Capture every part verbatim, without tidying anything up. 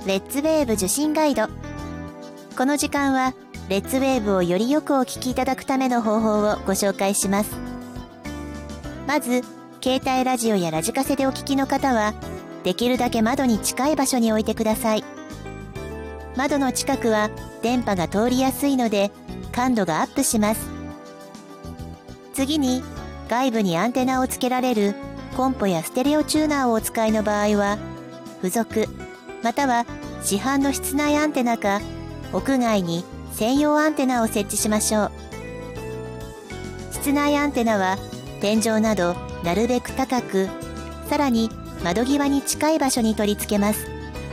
レッツウェーブ受信ガイド。この時間はレッツウェーブをよりよくお聞きいただくための方法をご紹介します。まず、携帯ラジオやラジカセでお聞きの方は、できるだけ窓に近い場所に置いてください。窓の近くは電波が通りやすいので感度がアップします。次に、外部にアンテナをつけられるコンポやステレオチューナーをお使いの場合は、付属または市販の室内アンテナか屋外に専用アンテナを設置しましょう。室内アンテナは天井などなるべく高く、さらに窓際に近い場所に取り付けます。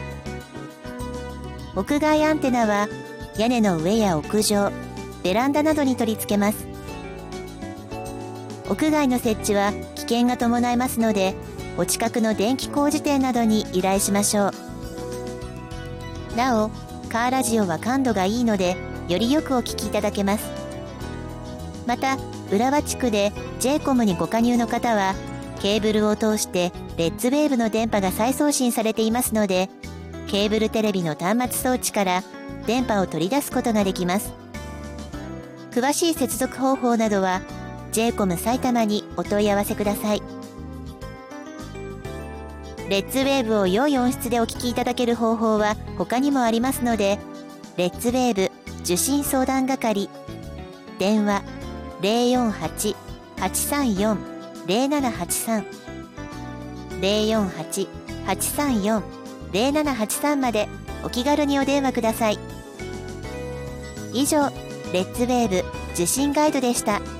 屋外アンテナは屋根の上や屋上、ベランダなどに取り付けます。屋外の設置は危険が伴いますので、お近くの電気工事店などに依頼しましょう。なお、カーラジオは感度がいいので、よりよくお聞きいただけます。また、浦和地区で ジェイコム にご加入の方は、ケーブルを通してレッツウェーブの電波が再送信されていますので、ケーブルテレビの端末装置から電波を取り出すことができます。詳しい接続方法などは、ジェイコム 埼玉にお問い合わせください。レッツウェーブを良い音質でお聞きいただける方法は他にもありますので、レッツウェーブ受信相談係、電話 ゼロよんはち はちさんよん ゼロななはちさん ゼロよんはち はちさんよん ゼロななはちさんまでお気軽にお電話ください。以上、レッツウェーブ受信ガイドでした。